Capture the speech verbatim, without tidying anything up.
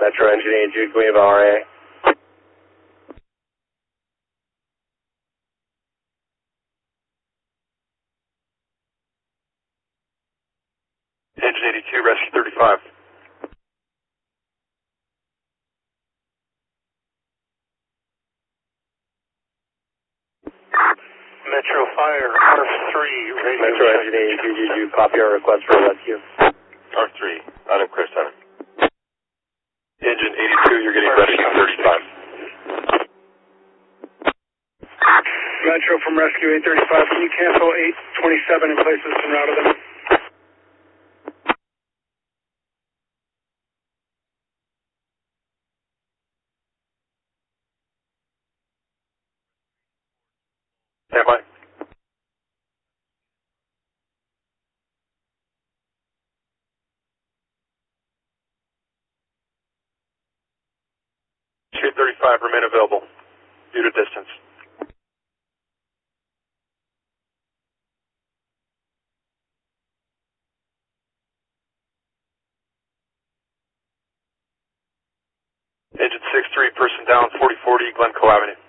Metro Engineering, Jude Gueva, R A. Engine eighty-two, Rescue thirty-five. Metro Fire, R three, radio. Metro Engineering, Jude, Jude, Jude, copy our request for rescue. R three, Adam Chris seven. Engine eighty-two, you're getting Rescue thirty-five. Metro from Rescue eight thirty-five, can you cancel eight twenty-seven and place this en route of them? Stand by. eight thirty-five, remain available due to distance. Engine six three, person down, forty forty Glencoe Avenue.